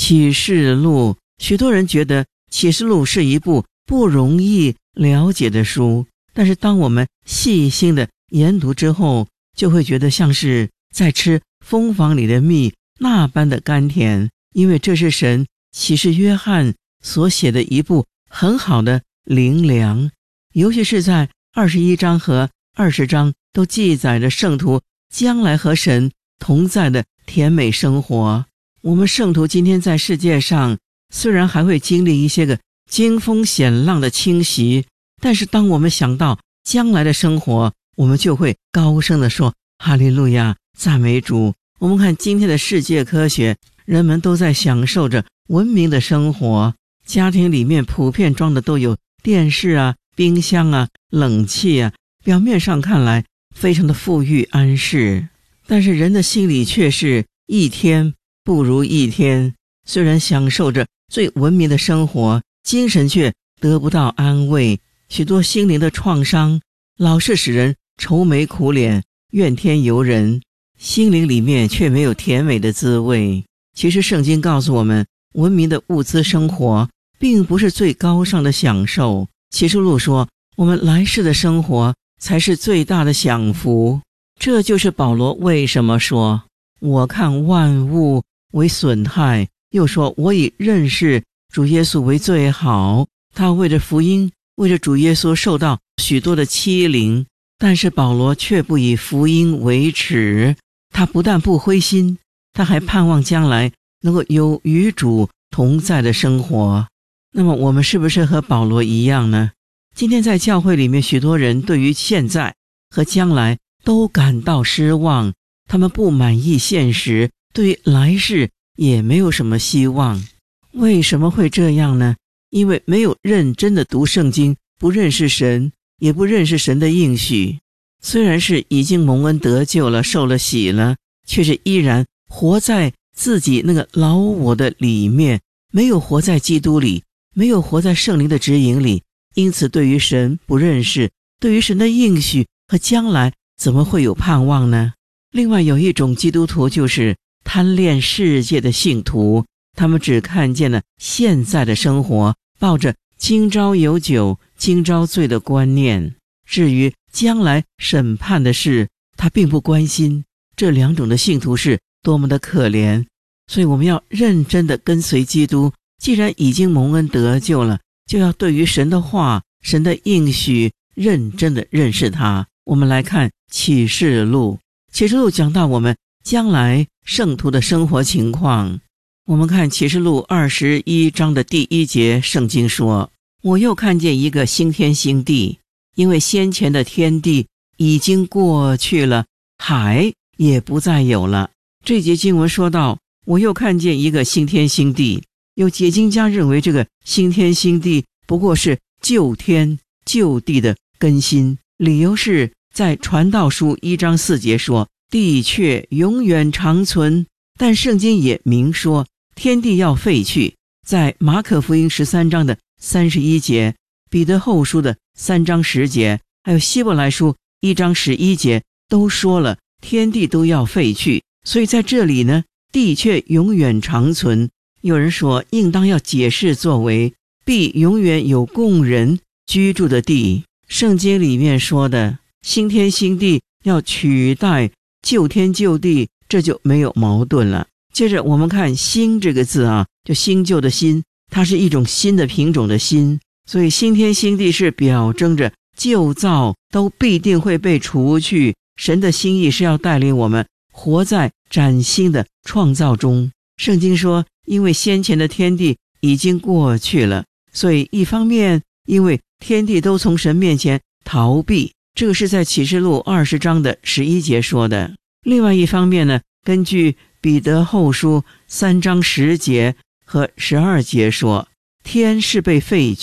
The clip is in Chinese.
启示录，许多人觉得启示录是一部不容易了解的书，但是当我们细心的研读之后，就会觉得像是在吃蜂房里的蜜那般的甘甜，因为这是神启示约翰所写的一部很好的灵粮，尤其是在21章和20章都记载着圣徒将来和神同在的甜美生活。我们圣徒今天在世界上虽然还会经历一些个惊风险浪的侵袭，但是当我们想到将来的生活，我们就会高声地说哈利路亚，赞美主。我们看今天的世界科学，人们都在享受着文明的生活，家庭里面普遍装的都有电视啊、冰箱啊、冷气啊，表面上看来非常的富裕安适，但是人的心里却是一天不如一天。虽然享受着最文明的生活，精神却得不到安慰，许多心灵的创伤老是使人愁眉苦脸、怨天尤人，心灵里面却没有甜美的滋味。其实圣经告诉我们，文明的物资生活并不是最高尚的享受。启示录说，我们来世的生活才是最大的享福。这就是保罗为什么说我看万物为损害，又说我以认识主耶稣为最好。他为着福音，为着主耶稣受到许多的欺凌，但是保罗却不以福音为耻。他不但不灰心，他还盼望将来能够有与主同在的生活。那么我们是不是和保罗一样呢？今天在教会里面，许多人对于现在和将来都感到失望，他们不满意现实，对于来世也没有什么希望。为什么会这样呢？因为没有认真的读圣经，不认识神，也不认识神的应许。虽然是已经蒙恩得救了，受了洗了，却是依然活在自己那个老我的里面，没有活在基督里，没有活在圣灵的指引里，因此对于神不认识，对于神的应许和将来怎么会有盼望呢？另外有一种基督徒，就是贪恋世界的信徒，他们只看见了现在的生活，抱着今朝有酒今朝醉的观念，至于将来审判的事他并不关心。这两种的信徒是多么的可怜。所以我们要认真的跟随基督，既然已经蒙恩得救了，就要对于神的话、神的应许认真的认识他。我们来看启示录，启示录讲到我们将来圣徒的生活情况。我们看启示录21章的第1节，圣经说，我又看见一个新天新地，因为先前的天地已经过去了，海也不再有了。这节经文说到，我又看见一个新天新地，有解经家认为这个新天新地不过是旧天旧地的更新，理由是在传道书1章4节说，地却永远长存，但圣经也明说天地要废去。在马可福音13章的31节，彼得后书的3章10节，还有希伯来书1章11节都说了天地都要废去。所以在这里呢，地却永远长存，有人说应当要解释作为必永远有供人居住的地。圣经里面说的新天新地要取代旧天旧地，这就没有矛盾了。接着我们看新这个字啊，就新旧的新，它是一种新的品种的新，所以新天新地是表征着旧造都必定会被除去。神的心意是要带领我们活在崭新的创造中。圣经说，因为先前的天地已经过去了，所以一方面因为天地都从神面前逃避，这个是在启示录20章的11节说的。另外一方面呢，根据彼得后书3章10节和12节说，天是被废去